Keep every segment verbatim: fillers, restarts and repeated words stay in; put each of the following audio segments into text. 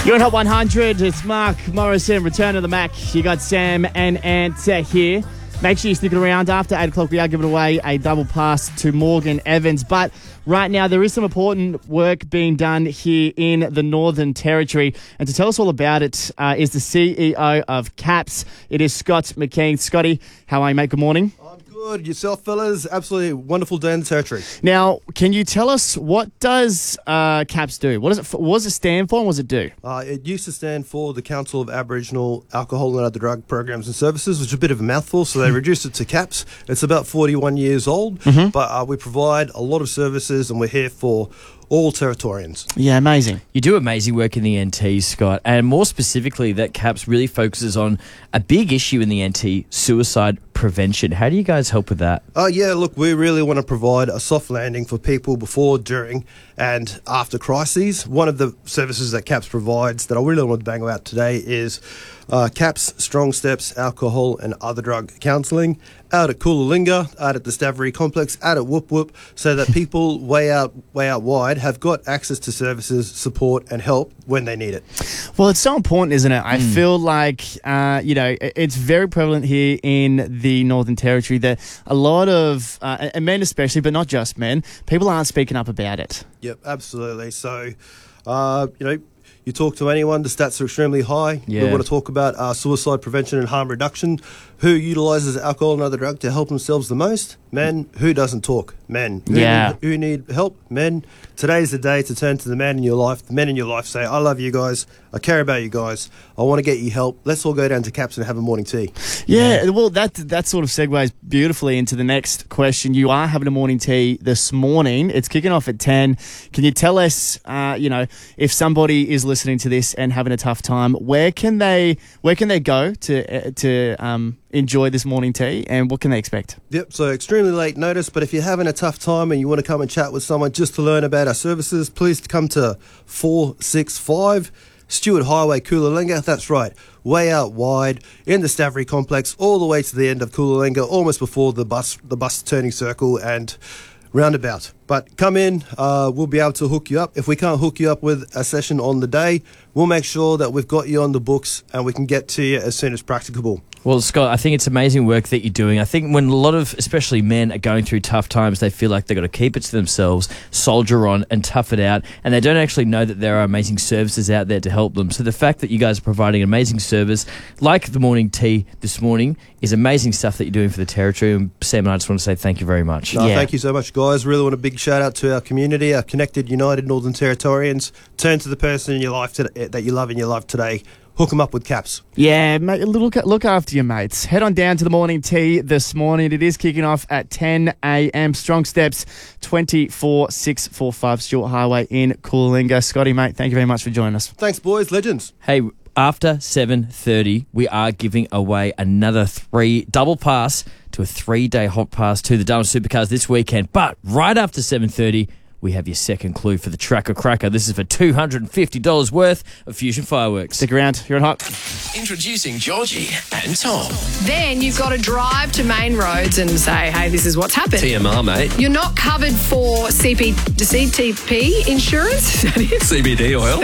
You're on Hot one hundred. It's Mark Morrison, Return of the Mac. You got Sam and Ant uh, here. Make sure you stick it around. After eight o'clock, we are giving away a double pass to Morgan Evans. But right now, there is some important work being done here in the Northern Territory. And to tell us all about it uh, is the C E O of CAPS. It is Scott McKean. Scotty, how are you, mate? Good morning. I'm good. Yourself, fellas? Absolutely wonderful day in the Territory. Now, can you tell us what does uh, CAPS do? What does it? What does it stand for, and what does it do? Uh, it used to stand for the Council of Aboriginal Alcohol and Other Drug Programs and Services, which is a bit of a mouthful, so they reduced it to CAPS. It's about forty-one years old, mm-hmm. but uh, we provide a lot of services, and we're here for all Territorians. Yeah, amazing. You do amazing work in the N T, Scott, and more specifically that CAPS really focuses on a big issue in the N T, suicide prevention. How do you guys help with that? Uh, yeah, look, we really want to provide a soft landing for people before, during and after crises. One of the services that CAPS provides that I really want to bang about today is uh, CAPS Strong Steps Alcohol and Other Drug Counselling out at Coolangatta, out at the Stavery Complex, out at Whoop Whoop, so that people way out, way out wide have got access to services, support and help when they need it. Well, it's so important, isn't it? I mm. feel like, uh, you know, it's very prevalent here in the Northern Territory that a lot of, uh, and men especially, but not just men, people aren't speaking up about it. Yep, absolutely. So, uh, you know, you talk to anyone, the stats are extremely high. Yeah. We want to talk about uh, suicide prevention and harm reduction. Who utilises alcohol and other drug to help themselves the most? Men. Who doesn't talk? Men. Who yeah. Need, who need help? Men. Today's the day to turn to the man in your life. The men in your life say, I love you guys. I care about you guys. I want to get you help. Let's all go down to CAPS and have a morning tea. Yeah, yeah. Well, that that sort of segues beautifully into the next question. You are having a morning tea this morning. It's kicking off at ten. Can you tell us, uh, you know, if somebody is listening to this and having a tough time, where can they where can they go to uh, to um, enjoy this morning tea, and what can they expect? Yep, so extremely late notice, but if you're having a tough time and you want to come and chat with someone just to learn about our services, please come to four six five Stewart Highway, Coolangatta. That's right, way out wide in the Stavery Complex, all the way to the end of Coolangatta, almost before the bus the bus turning circle and roundabout. But come in, uh, we'll be able to hook you up. If we can't hook you up with a session on the day, we'll make sure that we've got you on the books and we can get to you as soon as practicable. Well, Scott, I think it's amazing work that you're doing. I think when a lot of, especially men, are going through tough times, they feel like they've got to keep it to themselves, soldier on and tough it out, and they don't actually know that there are amazing services out there to help them. So the fact that you guys are providing an amazing service, like the morning tea this morning, is amazing stuff that you're doing for the Territory. And Sam and I just want to say thank you very much. No, yeah. Thank you so much, guys. Really want a big shout out to our community, our connected, united Northern Territorians. Turn to the person in your life today, that you love in your life today. Hook them up with CAPS. Yeah, mate, look, look after your mates. Head on down to the morning tea this morning. It is kicking off at ten a.m. Strong Steps, twenty-four six forty-five Stewart Highway in Coolangatta. Scotty, mate, thank you very much for joining us. Thanks, boys. Legends. Hey, after seven thirty, we are giving away another three double pass to a three-day hot pass to the Darwin Supercars this weekend. But right after seven thirty, we have your second clue for the Tracker Cracker. This is for two hundred fifty dollars worth of Fusion Fireworks. Stick around. You're on Hot. Introducing Georgie and Tom. Then you've got to drive to main roads and say, hey, this is what's happened. T M R, mate. You're not covered for C P, C T P insurance? Is that it? C B D oil.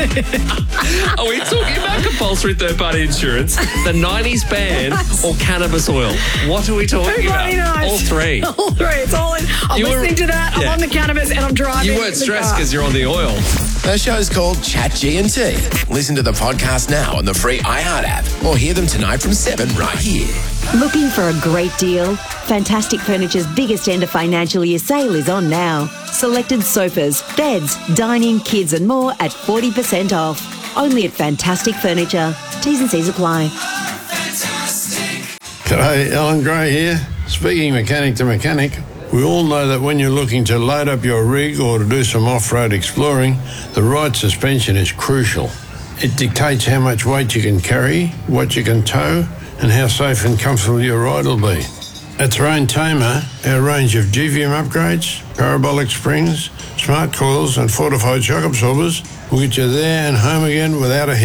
Are we talking about compulsory third-party insurance, the nineties ban, or cannabis oil? What are we talking Everybody about? knows. All three. All three. It's all in. I'm You were- listening to that. Yeah. I'm on the cannabis and I'm driving. You weren't in the stressed car. because you're on the oil. Their show's called Chat G and T. Listen to the podcast now on the free iHeart app or hear them tonight from seven right here. Looking for a great deal? Fantastic Furniture's biggest end of financial year sale is on now. Selected sofas, beds, dining, kids and more at forty percent off. Only at Fantastic Furniture. T's and C's apply. G'day, Alan Gray here. Speaking mechanic to mechanic, we all know that when you're looking to load up your rig or to do some off-road exploring, the right suspension is crucial. It dictates how much weight you can carry, what you can tow, and how safe and comfortable your ride will be. At Terrain Tamer, our range of G V M upgrades, parabolic springs, smart coils and fortified shock absorbers will get you there and home again without a hit.